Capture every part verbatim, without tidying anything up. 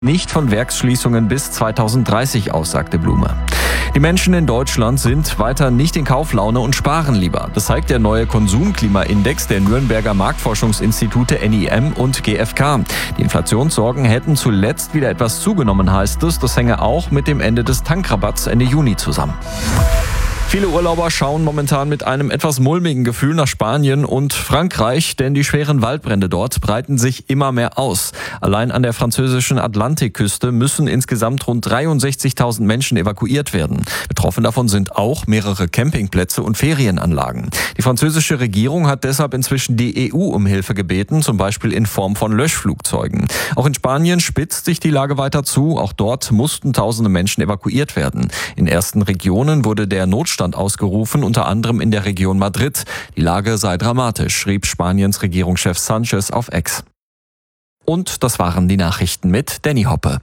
Nicht von Werksschließungen bis zweitausenddreißig aus, sagte Blume. Die Menschen in Deutschland sind weiter nicht in Kauflaune und sparen lieber. Das zeigt der neue Konsumklimaindex der Nürnberger Marktforschungsinstitute N I M und G F K. Die Inflationssorgen hätten zuletzt wieder etwas zugenommen, heißt es. Das hänge auch mit dem Ende des Tankrabatts Ende Juni zusammen. Viele Urlauber schauen momentan mit einem etwas mulmigen Gefühl nach Spanien und Frankreich, denn die schweren Waldbrände dort breiten sich immer mehr aus. Allein an der französischen Atlantikküste müssen insgesamt rund dreiundsechzigtausend Menschen evakuiert werden. Betroffen davon sind auch mehrere Campingplätze und Ferienanlagen. Die französische Regierung hat deshalb inzwischen die E U um Hilfe gebeten, zum Beispiel in Form von Löschflugzeugen. Auch in Spanien spitzt sich die Lage weiter zu. Auch dort mussten tausende Menschen evakuiert werden. In ersten Regionen wurde der Notstand ausgerufen, unter anderem in der Region Madrid. Die Lage sei dramatisch, schrieb Spaniens Regierungschef Sánchez auf X. Und das waren die Nachrichten mit Danny Hoppe.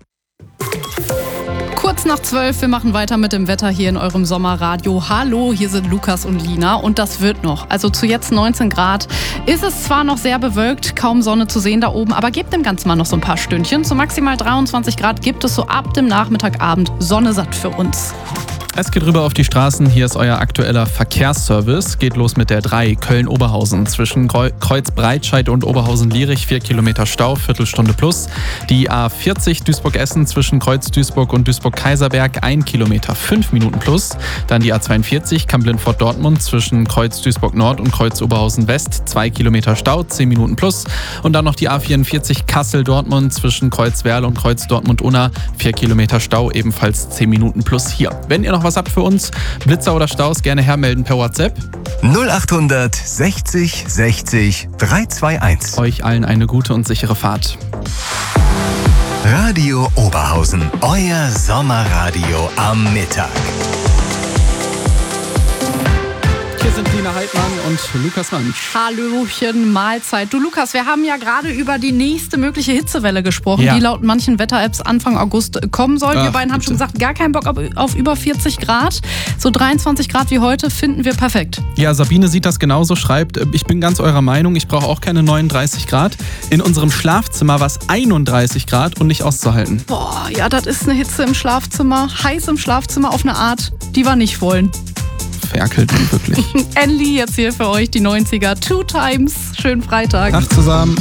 Kurz nach zwölf, wir machen weiter mit dem Wetter hier in eurem Sommerradio. Hallo, hier sind Lukas und Lina und das wird noch. Also zu jetzt neunzehn Grad ist es zwar noch sehr bewölkt, kaum Sonne zu sehen da oben, aber gebt dem Ganzen mal noch so ein paar Stündchen. Zu maximal dreiundzwanzig Grad gibt es so ab dem Nachmittagabend Sonne satt für uns. Es geht rüber auf die Straßen. Hier ist euer aktueller Verkehrsservice. Geht los mit der drei Köln-Oberhausen. Zwischen Kreuz Breitscheid und Oberhausen-Lierich vier Kilometer Stau, Viertelstunde plus. Die A vierzig Duisburg-Essen zwischen Kreuz Duisburg und Duisburg-Kaiserberg ein Kilometer, fünf Minuten plus. Dann die A zweiundvierzig Kamp-Lindfort-Dortmund zwischen Kreuz Duisburg-Nord und Kreuz Oberhausen-West zwei Kilometer Stau, zehn Minuten plus. Und dann noch die A vierundvierzig Kassel-Dortmund zwischen Kreuz Werl und Kreuz Dortmund-Unna vier Kilometer Stau, ebenfalls zehn Minuten plus hier. Wenn ihr noch was habt für uns, Blitzer oder Staus, gerne hermelden per WhatsApp. null acht sechzig sechzig dreihundertzweiundundzwanzig. Euch allen eine gute und sichere Fahrt. Radio Oberhausen, euer Sommerradio am Mittag. Hier sind Lina Heidmann und Lukas Mann. Hallöchen, Mahlzeit. Du Lukas, wir haben ja gerade über die nächste mögliche Hitzewelle gesprochen, ja. die laut manchen Wetter-Apps Anfang August kommen soll. Ach, wir beiden haben bitte. schon gesagt, gar keinen Bock auf, auf über vierzig Grad. So dreiundzwanzig Grad wie heute finden wir perfekt. Ja, Sabine sieht das genauso, schreibt, ich bin ganz eurer Meinung, ich brauche auch keine neununddreißig Grad. In unserem Schlafzimmer war es einunddreißig Grad und nicht auszuhalten. Boah, ja, das ist eine Hitze im Schlafzimmer, heiß im Schlafzimmer auf eine Art, die wir nicht wollen. Verkelt man wirklich. Enli, jetzt hier für euch die neunziger. Two Times. Schönen Freitag. Tag zusammen.